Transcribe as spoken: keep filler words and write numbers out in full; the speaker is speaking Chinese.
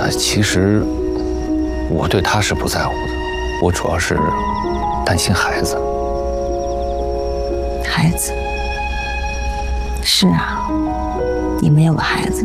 呃，其实我对他是不在乎的，我主要是担心孩子。 孩子，是啊，你没有个孩子，